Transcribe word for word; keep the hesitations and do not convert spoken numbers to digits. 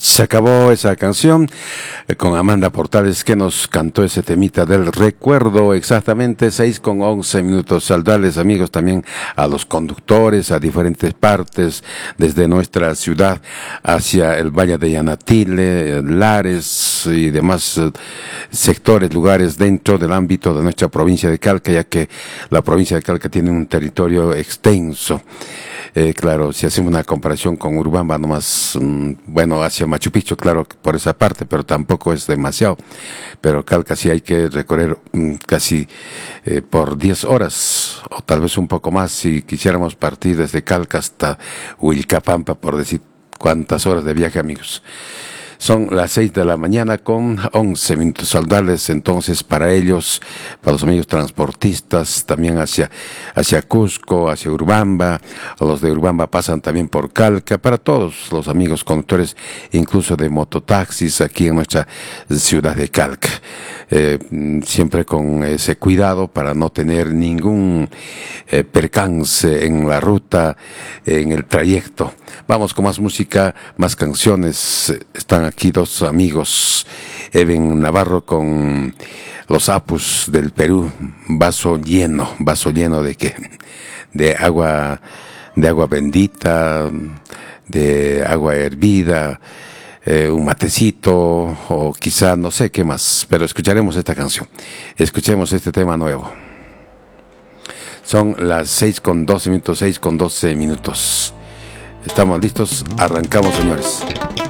Se acabó esa canción eh, con Amanda Portales que nos cantó ese temita del recuerdo, exactamente seis con once minutos. Saludarles, amigos, también a los conductores a diferentes partes desde nuestra ciudad hacia el Valle de Yanatile, Lares y demás eh, sectores, lugares dentro del ámbito de nuestra provincia de Calca, ya que la provincia de Calca tiene un territorio extenso. Eh, claro, si hacemos una comparación con Urubamba, nomás, mmm, bueno, hacia Machu Picchu, claro, por esa parte, pero tampoco es demasiado. Pero Calca sí hay que recorrer mmm, casi eh, por diez horas, o tal vez un poco más, si quisiéramos partir desde Calca hasta Huilcapampa, por decir cuántas horas de viaje, amigos. Son las seis de la mañana con once minutos. Saludarles entonces para ellos, para los amigos transportistas, también hacia, hacia Cusco, hacia Urubamba. Los de Urubamba pasan también por Calca, para todos los amigos conductores, incluso de mototaxis aquí en nuestra ciudad de Calca. Eh, siempre con ese cuidado para no tener ningún eh, percance en la ruta, en el trayecto. Vamos con más música, más canciones. Están aquí dos amigos, Eben Navarro con los Apus del Perú, vaso lleno, vaso lleno de qué, de agua, de agua bendita, de agua hervida, eh, un matecito o quizá no sé qué más, pero escucharemos esta canción, escuchemos este tema nuevo. Son las seis con doce minutos, seis con doce minutos. Estamos listos, arrancamos, señores.